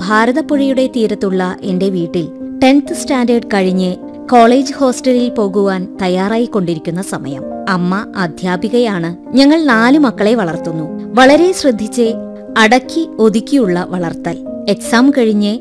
ഭാരതപ്പുഴയുടെ തീരത്തുള്ള എന്റെ വീട്ടിൽ 10th സ്റ്റാൻഡേർഡ് കഴിഞ്ഞ് കോളേജ് ഹോസ്റ്റലിൽ പോകുവാൻ തയ്യാറായിക്കൊണ്ടിരിക്കുന്ന സമയം. അമ്മ അധ്യാപികയാണ്. ഞങ്ങൾ 4 മക്കളെ വളർത്തുന്നു. വളരെ ശ്രദ്ധിച്ച് അടക്കി ഒതുക്കിയുള്ള വളർത്തൽ. എക്സാം കഴിഞ്ഞ്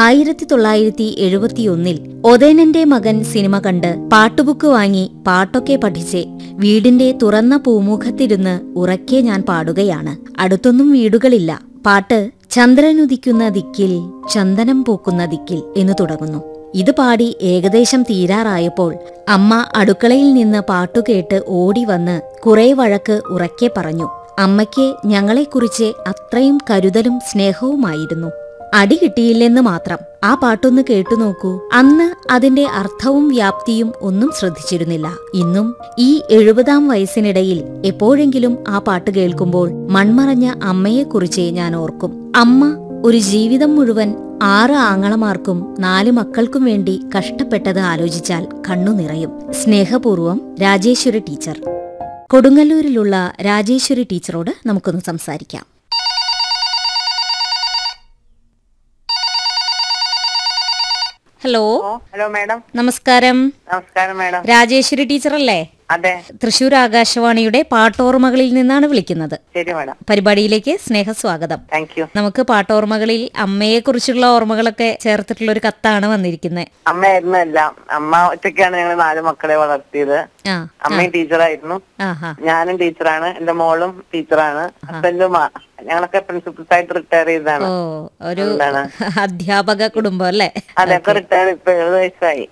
1971 ഒതേനന്റെ മകൻ സിനിമ കണ്ട് പാട്ടുബുക്ക് വാങ്ങി പാട്ടൊക്കെ പഠിച്ച് വീടിന്റെ തുറന്ന പൂമുഖത്തിരുന്ന് ഉറക്കെ ഞാൻ പാടുകയാണ്. അടുത്തൊന്നും വീടുകളില്ല. പാട്ട് ചന്ദ്രനുദിക്കുന്ന ദിക്കിൽ ചന്ദനം പൂക്കുന്ന ദിക്കിൽ എന്ന് തുടങ്ങുന്നു. ഇത് പാടി ഏകദേശം തീരാറായപ്പോൾ അമ്മ അടുക്കളയിൽ നിന്ന് പാട്ടുകേട്ട് ഓടി വന്ന് കുറെ വഴക്ക് ഉറക്കെ പറഞ്ഞു. അമ്മയ്ക്ക് ഞങ്ങളെക്കുറിച്ച് അത്രയും കരുതലും സ്നേഹവുമായിരുന്നു. അടി കിട്ടിയില്ലെന്ന് മാത്രം. ആ പാട്ടൊന്ന് കേട്ടു നോക്കൂ. അന്ന് അതിന്റെ അർത്ഥവും വ്യാപ്തിയും ഒന്നും ശ്രദ്ധിച്ചിരുന്നില്ല. ഇന്നും ഈ 70ാം വയസ്സിനിടയിൽ എപ്പോഴെങ്കിലും ആ പാട്ട് കേൾക്കുമ്പോൾ മൺമറഞ്ഞ അമ്മയെക്കുറിച്ച് ഞാൻ ഓർക്കും. അമ്മ ഒരു ജീവിതം മുഴുവൻ 6 ആങ്ങളമാർക്കും 4 മക്കൾക്കും വേണ്ടി കഷ്ടപ്പെട്ടത് ആലോചിച്ചാൽ കണ്ണു നിറയും. സ്നേഹപൂർവ്വം രാജേശ്വരി ടീച്ചർ. കൊടുങ്ങല്ലൂരിലുള്ള രാജേശ്വരി ടീച്ചറോട് നമുക്കൊന്ന് സംസാരിക്കാം. ഹലോ. Hello madam. നമസ്കാരം. നമസ്കാരം മാഡം. രാജേശ്വരി ടീച്ചറല്ലേ? അതെ. തൃശൂർ ആകാശവാണിയുടെ പാട്ടോർമകളിൽ നിന്നാണ് വിളിക്കുന്നത്. ശരി മാഡം. പരിപാടിയിലേക്ക് സ്നേഹസ്വാഗതം. Thank you. നമുക്ക് പാട്ടോർമകളിൽ അമ്മയെ കുറിച്ചുള്ള ഓർമ്മകളൊക്കെ ചേർത്തിട്ടുള്ള ഒരു കത്താണ് വന്നിരിക്കുന്നത്. അമ്മയായിരുന്നു എല്ലാം. അമ്മ ഒറ്റയ്ക്കാണ് ഞങ്ങൾ 4 മക്കളെ വളർത്തിയത്. അമ്മയും ടീച്ചറായിരുന്നു. ഞാനും ടീച്ചറാണ്. എന്റെ മോളും ടീച്ചറാണ്. ഹസ്ബൻഡും ഞങ്ങളൊക്കെ പ്രിൻസിപ്പൽസ് ആയിട്ട് റിട്ടയർ ചെയ്തതാണ്. ഒരു അധ്യാപക കുടുംബം അല്ലേ? അതൊക്കെ റിട്ടയർ ഇപ്പൊ 70 വയസ്സായി.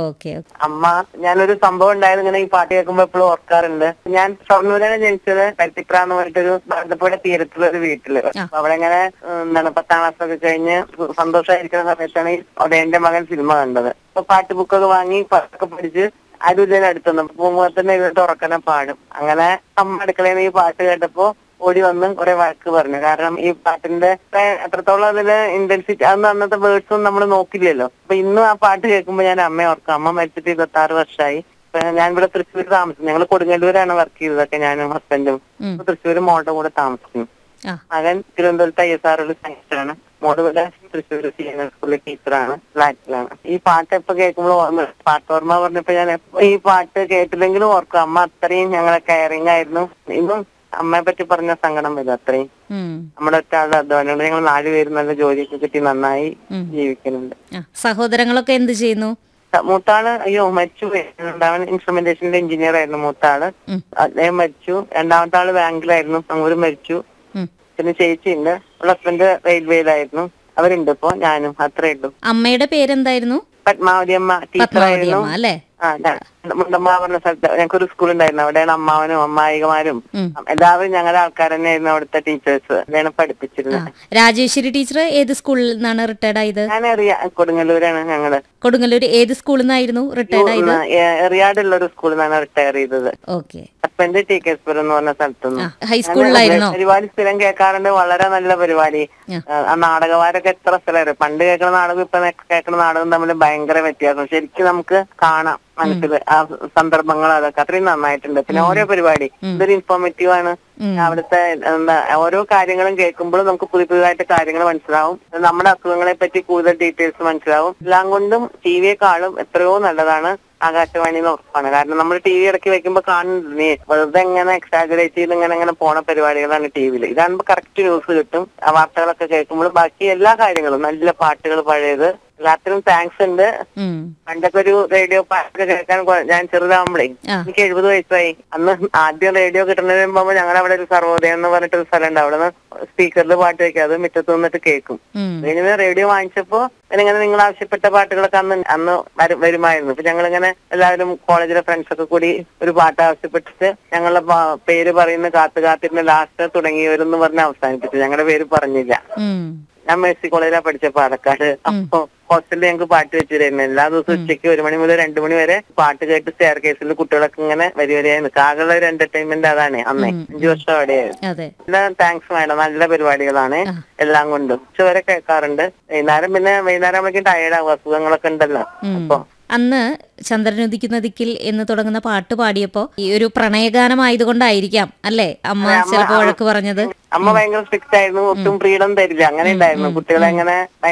അമ്മ ഞാനൊരു സംഭവം ഉണ്ടായത് ഇങ്ങനെ ഈ പാട്ട് കേൾക്കുമ്പോ എപ്പോഴും ഓർക്കാറുണ്ട്. ഞാൻ ഷൊർണൂരാണ് ജനിച്ചത്. പരുത്തിപ്ര എന്ന് പറഞ്ഞിട്ടൊരു ഭാരതപ്പുഴ തീരത്തുള്ള ഒരു വീട്ടില്. അവിടെ ഇങ്ങനെ 10ാം ക്ലാസ് ഒക്കെ കഴിഞ്ഞ് സന്തോഷമായിരിക്കുന്ന സമയത്താണ് ഈ ഒടേന്റെ മകൻ സിനിമ കണ്ടത്. അപ്പൊ പാട്ട് ബുക്കൊക്കെ വാങ്ങി പാട്ടൊക്കെ പഠിച്ച് അരുവിന്റെ അടുത്തുനിന്ന് പൂമുഖത്തിന്റെ ഇരുന്നിട്ട് ഉറക്കനെ പാടും. അങ്ങനെ അമ്മ അടുക്കളയിൽ നിന്ന് ഈ പാട്ട് കേട്ടപ്പോ ഓടി വന്ന് കുറെ വഴക്ക് പറഞ്ഞു. കാരണം ഈ പാട്ടിന്റെ എത്രത്തോളം അതില് ഇന്റൻസിറ്റി അന്ന് അന്നത്തെ വേർഡ്സും നമ്മൾ നോക്കില്ലല്ലോ. അപ്പൊ ഇന്നും ആ പാട്ട് കേൾക്കുമ്പോ ഞാൻ അമ്മയെ ഓർക്കും. അമ്മ മരിച്ചിട്ട് 26 വർഷമായി. ഞാൻ ഇവിടെ തൃശ്ശൂർ താമസിക്കും. ഞങ്ങൾ കൊടുങ്ങല്ലൂരാണ് വർക്ക് ചെയ്തതൊക്കെ. ഞാനും ഹസ്ബൻഡും തൃശ്ശൂർ മോളുടെ കൂടെ താമസിക്കും. മകൻ തിരുവനന്തപുരത്ത് ISRO സയൻസാണ്. മോള് ഇവിടെ തൃശ്ശൂർ CNS സ്കൂളിലെ ടീച്ചറാണ്. ഫ്ലാറ്റിലാണ്. ഈ പാട്ട് എപ്പോ കേൾക്കുമ്പോൾ ഓർമ്മ പാട്ടോർമ്മ പറഞ്ഞപ്പോ ഞാൻ ഈ പാട്ട് കേട്ടില്ലെങ്കിലും ഓർക്കും. അമ്മ അത്രയും ഞങ്ങളെ കെയറിങ് ആയിരുന്നു. ഇന്നും അമ്മയെ പറ്റി പറഞ്ഞ സങ്കടം വരും. അത്രയും നമ്മുടെ ഒറ്റ ആളുടെ അധ്വാനം. ഞങ്ങൾ 4 പേരും നല്ല ജോലിയൊക്കെ കിട്ടി നന്നായി ജീവിക്കുന്നുണ്ട്. സഹോദരങ്ങളൊക്കെ എന്ത് ചെയ്യുന്നു? മൂത്താള് മരിച്ചു. അവൻ ഇൻസ്ട്രുമെന്റേഷന്റെ എഞ്ചിനീയർ ആയിരുന്നു മൂത്താള്. അദ്ദേഹം മരിച്ചു. 2ാമത്തെ ആള് ബാങ്കിലായിരുന്നു. അങ്ങോട്ട് മരിച്ചു. പിന്നെ ചേച്ചിയുണ്ട്. ഹസ്ബൻഡ് റെയിൽവേയിലായിരുന്നു. അവരുണ്ട് ഇപ്പൊ. ഞാനും അത്രേ ഉള്ളൂ. അമ്മയുടെ പേരെന്തായിരുന്നു? പത്മാവതി അമ്മ ടീച്ചറായിരുന്നു. അല്ലേ? മുണ്ടമ്മ പറഞ്ഞ സ്ഥലത്ത് ഞങ്ങൾക്കൊരു സ്കൂൾ ഉണ്ടായിരുന്നു. അവിടെയാണ് അമ്മാവനും അമ്മായികമാരും എല്ലാവരും ഞങ്ങളുടെ ആൾക്കാർ തന്നെയായിരുന്നു. അവിടുത്തെ ടീച്ചേഴ്സ് അതാണ് പഠിപ്പിച്ചിരുന്നത്. രാജേശ്വരി ടീച്ചർ ഏത് സ്കൂളിൽ നിന്നാണ് റിട്ടയർഡ് ആയത്? ഞാൻ കൊടുങ്ങല്ലൂരാണ്. ഞങ്ങള് കൊടുങ്ങല്ലൂർ ഏത് സ്കൂളിൽ നിന്നായിരുന്നു റിട്ടയർഡ് ആയത്? എറിയാടുള്ള ഒരു സ്കൂളിൽ നിന്നാണ് റിട്ടയർ ചെയ്തത്. ഹസ്ബൻഡ് TK എന്ന് പറഞ്ഞ സ്ഥലത്തുനിന്ന്. ഹൈസ്കൂളിലായിരുന്നു. പരിപാടി സ്ഥിരം കേൾക്കാറുണ്ട്. വളരെ നല്ല പരിപാടി. ആ നാടകവാരൊക്കെ എത്ര സ്ഥലം. പണ്ട് കേൾക്കുന്ന നാടകം ഇപ്പൊ കേൾക്കുന്ന നാടകം തമ്മിൽ ഭയങ്കര വ്യത്യാസം. ശരിക്കും നമുക്ക് കാണാം മനസ്സിൽ ആ സന്ദർഭങ്ങൾ. അതൊക്കെ അത്രയും നന്നായിട്ടുണ്ട്. പിന്നെ ഓരോ പരിപാടി ഇതൊരു ഇൻഫോർമേറ്റീവ് ആണ്. അവിടുത്തെ ഓരോ കാര്യങ്ങളും കേൾക്കുമ്പോഴും നമുക്ക് പുതിയതായിട്ട് കാര്യങ്ങൾ മനസ്സിലാവും. നമ്മുടെ അസുഖങ്ങളെ പറ്റി കൂടുതൽ ഡീറ്റെയിൽസ് മനസ്സിലാവും. എല്ലാം കൊണ്ടും TVയെക്കാളും എത്രയോ നല്ലതാണ് ആകാശവാണി എന്ന് ഉറപ്പാണ്. കാരണം നമ്മൾ TV ഇറക്കി വെക്കുമ്പോ കാണുന്നില്ലേ, വെറുതെ എങ്ങനെ എക്സാജറേറ്റ് ചെയ്ത് ഇങ്ങനെ പോണ പരിപാടികളാണ് TV-ല്. ഇതാകുമ്പോ കറക്റ്റ് ന്യൂസ് കിട്ടും. ആ വാർത്തകളൊക്കെ കേൾക്കുമ്പോൾ ബാക്കി എല്ലാ കാര്യങ്ങളും നല്ല പാട്ടുകൾ പഴയത് എല്ലാത്തിനും താങ്ക്സ് ഉണ്ട്. പണ്ടൊക്കെ ഒരു റേഡിയോ പാട്ടൊക്കെ കേൾക്കാൻ ഞാൻ ചെറുതാകുമ്പോഴേ എനിക്ക് 70 വയസ്സായി. അന്ന് ആദ്യം റേഡിയോ കിട്ടുന്നതിന് മുമ്പ് ഞങ്ങളുടെ അവിടെ ഒരു സർവോദയം എന്ന് പറഞ്ഞിട്ടൊരു സ്ഥലം ഉണ്ട്. അവിടെ നിന്ന് സ്പീക്കറിൽ പാട്ട് വെക്കുക. അത് മുറ്റത്ത് നിന്നിട്ട് കേൾക്കും. ഇങ്ങനെ റേഡിയോ വാങ്ങിച്ചപ്പോ ഇങ്ങനെ നിങ്ങൾ ആവശ്യപ്പെട്ട പാട്ടുകളൊക്കെ അന്ന് വരുമായിരുന്നു. ഇപ്പൊ ഞങ്ങളിങ്ങനെ എല്ലാവരും കോളേജിലെ ഫ്രണ്ട്സൊക്കെ കൂടി ഒരു പാട്ട് ആവശ്യപ്പെട്ടിട്ട് ഞങ്ങളുടെ പേര് പറയുന്ന കാത്തിരുന്ന ലാസ്റ്റ് തുടങ്ങിയവരെന്ന് പറഞ്ഞ് അവസാനിപ്പിച്ചു. ഞങ്ങളുടെ പേര് പറഞ്ഞില്ല. ഞാൻ മേഴ്സി കോളേജിലാണ് പഠിച്ച പാലക്കാട്. അപ്പൊ ഹോസ്റ്റലിൽ ഞങ്ങൾക്ക് പാട്ട് വെച്ചിരുന്നു. എല്ലാ ദിവസവും ഉച്ചയ്ക്ക് 1 മണി മുതൽ 2 മണി വരെ പാട്ട് കേട്ട് സ്റ്റെയർ കേസിൽ കുട്ടികളൊക്കെ ഇങ്ങനെ വരിവരിയായി നിൽക്കുക. ആകെയുള്ള ഒരു എന്റർടൈൻമെന്റ് അതാണ്. അന്നേ 5 വർഷം അവിടെയായിരുന്നു. എല്ലാം താങ്ക്സ് മാഡം. നല്ല പരിപാടികളാണ് എല്ലാം കൊണ്ടും. ഉച്ചവരെ കേൾക്കാറുണ്ട്. വൈകുന്നേരം ആകുമ്പോഴേക്കും ടയേർഡാവും. അസുഖങ്ങളൊക്കെ ഉണ്ടല്ലോ. അപ്പൊ അന്ന് ചന്ദ്രനുദിക്കുന്ന ദിക്കിൽ എന്ന് തുടങ്ങുന്ന പാട്ട് പാടിയപ്പോ ഈ ഒരു പ്രണയഗാനമായതുകൊണ്ടായിരിക്കാം അല്ലേ അമ്മ ചിലപ്പോ വഴക്ക് പറഞ്ഞത്? അമ്മ ഭയങ്കര സ്ട്രിക്റ്റ് ആയിരുന്നു. ഒട്ടും ഫ്രീഡം തരില്ല. അങ്ങനെ ഉണ്ടായിരുന്നു. കുട്ടികളെ അങ്ങനെ